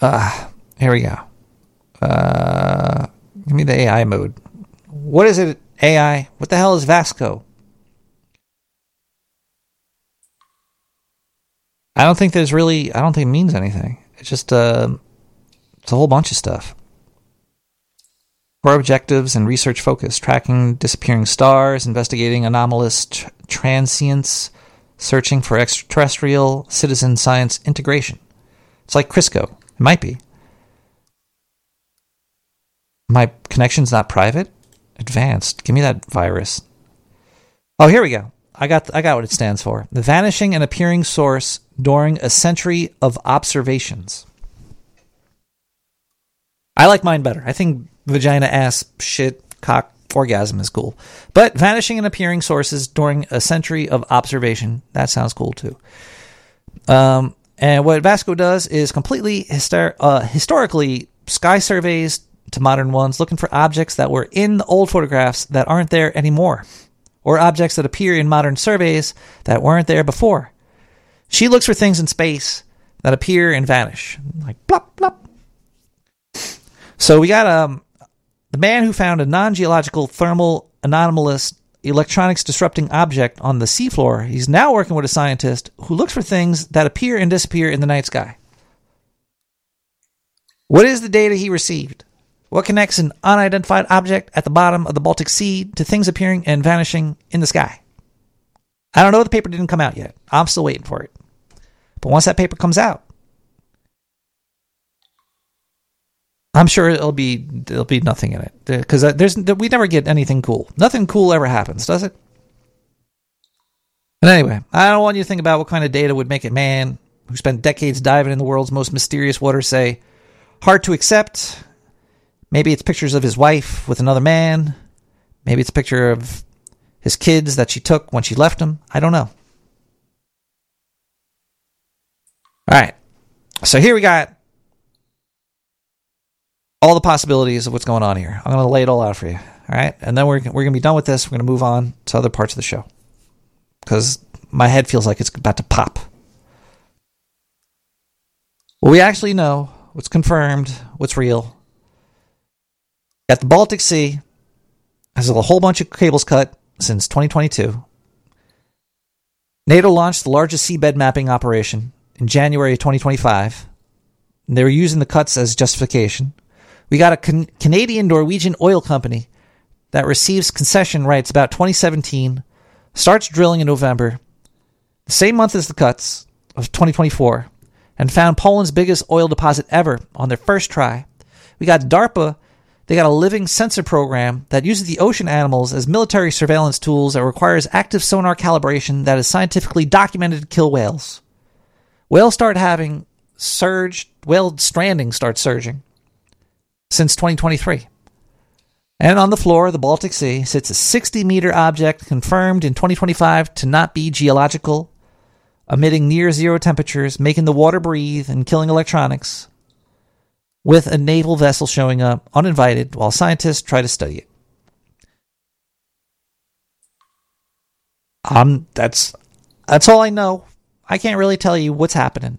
Here we go. Give me the AI mode. What is it, AI? What the hell is Vasco? I don't think it means anything. It's just, it's a whole bunch of stuff. Core objectives and research focus: tracking disappearing stars, investigating anomalous transients, searching for extraterrestrial citizen science integration. It's like Crisco. It might be. My connection's not private? Advanced. Give me that virus. Oh, here we go. I got what it stands for. The vanishing and appearing source during a century of observations. I like mine better. I think vagina, ass, shit, cock, orgasm is cool. But vanishing and appearing sources during a century of observation, that sounds cool too. And what Vasco does is completely historically sky surveys to modern ones, looking for objects that were in the old photographs that aren't there anymore, or objects that appear in modern surveys that weren't there before. She looks for things in space that appear and vanish, like plop, plop. So we got the man who found a non-geological thermal anomalous electronics disrupting object on the seafloor. He's now working with a scientist who looks for things that appear and disappear in the night sky. What is the data he received? What connects an unidentified object at the bottom of the Baltic Sea to things appearing and vanishing in the sky? I don't know. The paper didn't come out yet. I'm still waiting for it. But once that paper comes out, I'm sure there'll be nothing in it, because we never get anything cool. Nothing cool ever happens, does it? But anyway, I don't want you to think about what kind of data would make a man who spent decades diving in the world's most mysterious waters say, hard to accept. Maybe it's pictures of his wife with another man. Maybe it's a picture of his kids that she took when she left him. I don't know. All right. So here we got all the possibilities of what's going on here. I'm going to lay it all out for you. All right. And then we're going to be done with this. We're going to move on to other parts of the show, because my head feels like it's about to pop. Well, we actually know what's confirmed, what's real. At the Baltic Sea, there's a whole bunch of cables cut since 2022. NATO launched the largest seabed mapping operation in January of 2025. And they were using the cuts as justification. We got a Canadian-Norwegian oil company that receives concession rights about 2017, starts drilling in November, the same month as the cuts of 2024, and found Poland's biggest oil deposit ever on their first try. We got DARPA. They got a living sensor program that uses the ocean animals as military surveillance tools that requires active sonar calibration that is scientifically documented to kill whales. Whale stranding starts surging since 2023. And on the floor of the Baltic Sea sits a 60-meter object confirmed in 2025 to not be geological, emitting near zero temperatures, making the water breathe and killing electronics, with a naval vessel showing up uninvited while scientists try to study it. That's all I know. I can't really tell you what's happening.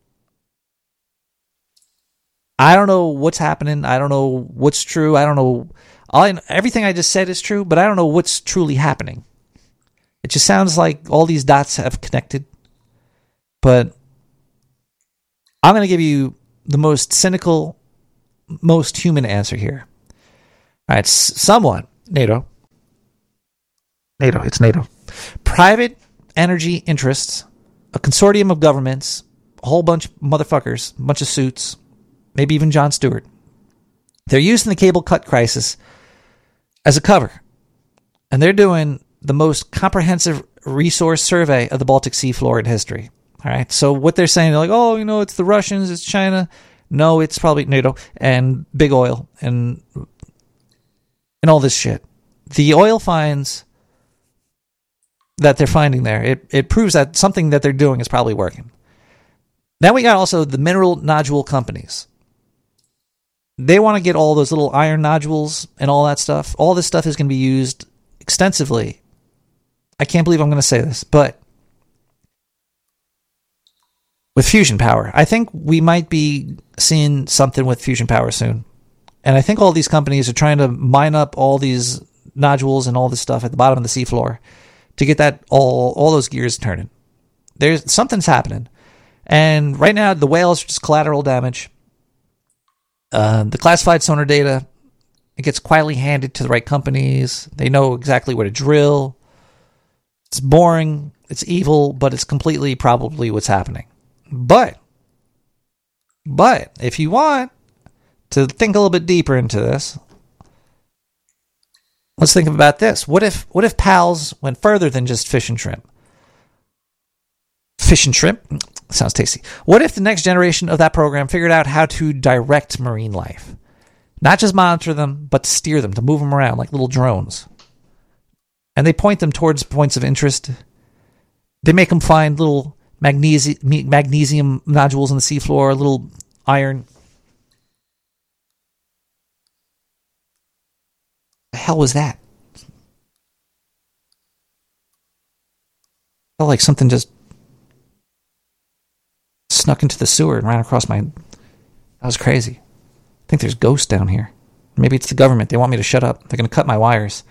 I don't know what's happening. I don't know what's true. I don't know. Everything I just said is true, but I don't know what's truly happening. It just sounds like all these dots have connected. But I'm going to give you the most cynical, most human answer here. All right, someone, it's NATO. Private energy interests, a consortium of governments, a whole bunch of motherfuckers, a bunch of suits, maybe even Jon Stewart. They're using the cable cut crisis as a cover. And they're doing the most comprehensive resource survey of the Baltic Sea floor in history. All right. So what they're saying, they're like, it's the Russians, it's China. No, it's probably NATO and big oil and all this shit. The oil finds that they're finding there, it proves that something that they're doing is probably working. Then we got also the mineral nodule companies. They want to get all those little iron nodules and all that stuff. All this stuff is going to be used extensively. I can't believe I'm going to say this, but with fusion power. I think we might be seeing something with fusion power soon. And I think all these companies are trying to mine up all these nodules and all this stuff at the bottom of the seafloor to get that all those gears turning. Something's happening. And right now, the whales are just collateral damage. The classified sonar data, it gets quietly handed to the right companies. They know exactly where to drill. It's boring, it's evil, but it's completely probably what's happening. But if you want to think a little bit deeper into this, let's think about this. What if PALS went further than just fish and shrimp? Fish and shrimp? Sounds tasty. What if the next generation of that program figured out how to direct marine life? Not just monitor them, but to steer them, to move them around like little drones. And they point them towards points of interest. They make them find little magnesium nodules on the seafloor, little iron. The hell was that? Felt like something just snuck into the sewer and ran across my... That was crazy. I think there's ghosts down here. Maybe it's the government. They want me to shut up. They're going to cut my wires.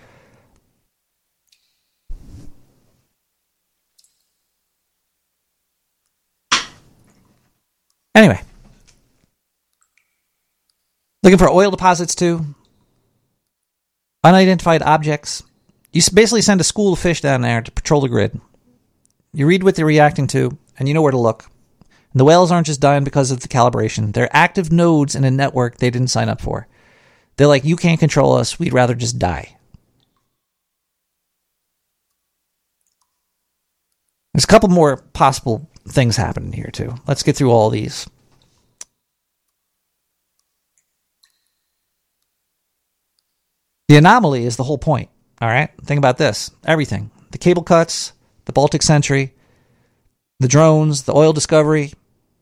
Anyway. Looking for oil deposits too. Unidentified objects. You basically send a school of fish down there to patrol the grid. You read what they're reacting to, and you know where to look. And the whales aren't just dying because of the calibration. They're active nodes in a network they didn't sign up for. They're like, you can't control us. We'd rather just die. There's a couple more possible things happening here, too. Let's get through all these. The anomaly is the whole point. All right? Think about this. Everything. The cable cuts, the Baltic Sentry, the drones, the oil discovery.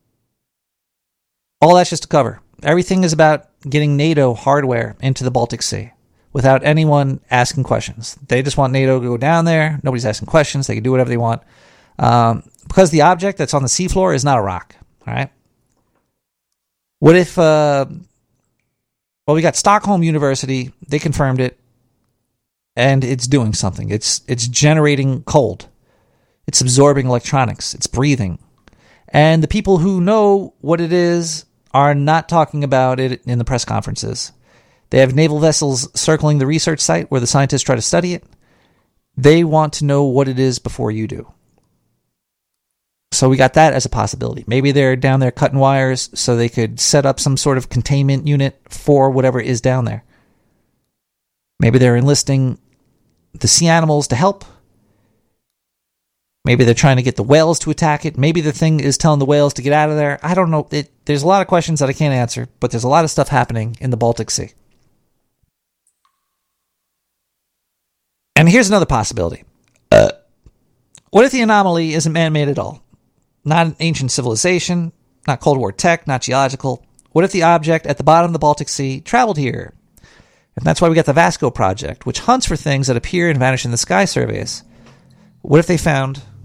All that's just to cover. Everything is about getting NATO hardware into the Baltic Sea without anyone asking questions. They just want NATO to go down there. Nobody's asking questions. They can do whatever they want. Because the object that's on the seafloor is not a rock. All right? What if... we got Stockholm University. They confirmed it. And it's doing something. It's generating cold. It's absorbing electronics. It's breathing. And the people who know what it is are not talking about it in the press conferences. They have naval vessels circling the research site where the scientists try to study it. They want to know what it is before you do. So we got that as a possibility. Maybe they're down there cutting wires so they could set up some sort of containment unit for whatever is down there. Maybe they're enlisting the sea animals to help. Maybe they're trying to get the whales to attack it. Maybe the thing is telling the whales to get out of there. I don't know. There's a lot of questions that I can't answer, but there's a lot of stuff happening in the Baltic Sea. And here's another possibility. What if the anomaly isn't man-made at all? Not an ancient civilization, not Cold War tech, not geological. What if the object at the bottom of the Baltic Sea traveled here? And that's why we got the Vasco project, which hunts for things that appear and vanish in the sky surveys. What if they found